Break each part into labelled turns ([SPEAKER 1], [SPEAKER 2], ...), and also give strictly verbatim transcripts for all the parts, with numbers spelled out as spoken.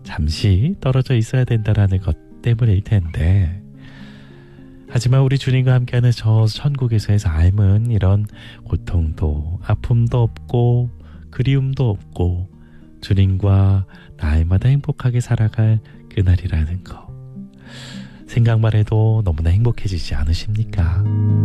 [SPEAKER 1] 잠시 떨어져 있어야 된다라는 것 때문일 텐데, 하지만 우리 주님과 함께하는 저 천국에서의 삶은 이런 고통도 아픔도 없고 그리움도 없고 주님과 날마다 행복하게 살아갈 그날이라는 거, 생각만 해도 너무나 행복해지지 않으십니까?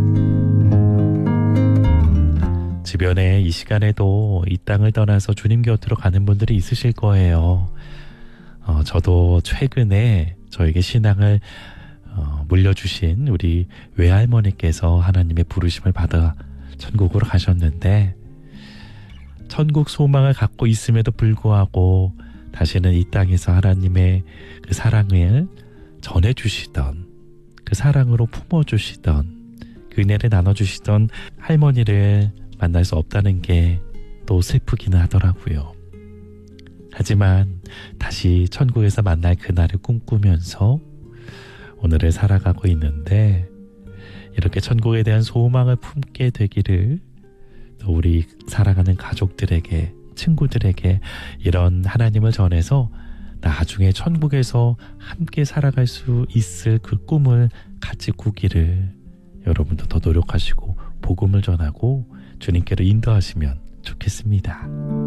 [SPEAKER 1] 주변에 이 시간에도 이 땅을 떠나서 주님 곁으로 가는 분들이 있으실 거예요. 어, 저도 최근에 저에게 신앙을 어, 물려주신 우리 외할머니께서 하나님의 부르심을 받아 천국으로 가셨는데, 천국 소망을 갖고 있음에도 불구하고 다시는 이 땅에서 하나님의 그 사랑을 전해주시던, 그 사랑으로 품어주시던, 그 은혜를 나눠주시던 할머니를 만날 수 없다는 게 또 슬프기는 하더라고요. 하지만 다시 천국에서 만날 그날을 꿈꾸면서 오늘을 살아가고 있는데, 이렇게 천국에 대한 소망을 품게 되기를, 또 우리 사랑하는 가족들에게, 친구들에게 이런 하나님을 전해서 나중에 천국에서 함께 살아갈 수 있을 그 꿈을 같이 꾸기를 여러분도 더 노력하시고 복음을 전하고 주님께로 인도하시면 좋겠습니다.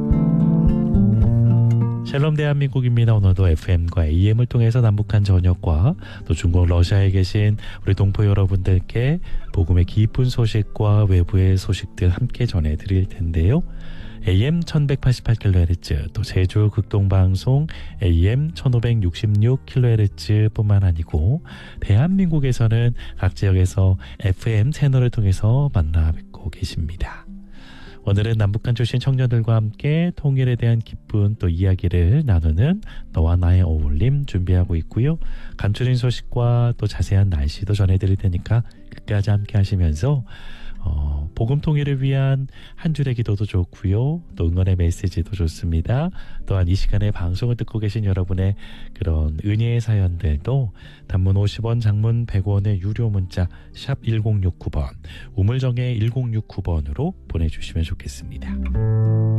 [SPEAKER 1] 샬롬 대한민국입니다. 오늘도 에프엠과 에이엠을 통해서 남북한 전역과 또 중국 러시아에 계신 우리 동포 여러분들께 복음의 기쁜 소식과 외부의 소식들 함께 전해드릴 텐데요. 에이엠 천백팔십팔 킬로헤르츠, 또 제주 극동방송 에이엠 천오백육십육 킬로헤르츠 뿐만 아니고 대한민국에서는 각 지역에서 에프엠 채널을 통해서 만나 뵙고 계십니다. 오늘은 남북한 출신 청년들과 함께 통일에 대한 기쁜 또 이야기를 나누는 너와 나의 어울림 준비하고 있고요. 감추린 소식과 또 자세한 날씨도 전해드릴 테니까 끝까지 함께 하시면서 어, 복음 통일을 위한 한 줄의 기도도 좋고요. 또 응원의 메시지도 좋습니다. 또한 이 시간에 방송을 듣고 계신 여러분의 그런 은혜의 사연들도 단문 오십 원, 장문 백 원의 유료 문자 샵 일공육구 번, 우물정의 일공육구 번으로 보내주시면 좋겠습니다.